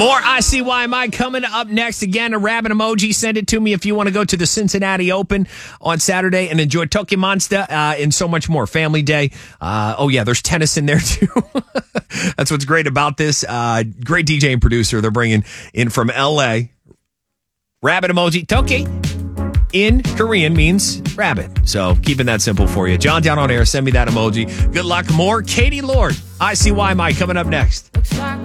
More ICYMI coming up next. Again, a rabbit emoji. Send it to me if you want to go to the Cincinnati Open on Saturday and enjoy Toki Monster and so much more. Family Day. There's tennis in there too. That's what's great about this. Great DJ and producer. They're bringing in from LA. Rabbit emoji. Toki in Korean means rabbit. So keeping that simple for you. John down on air. Send me that emoji. Good luck. More Katie Lord. ICYMI coming up next.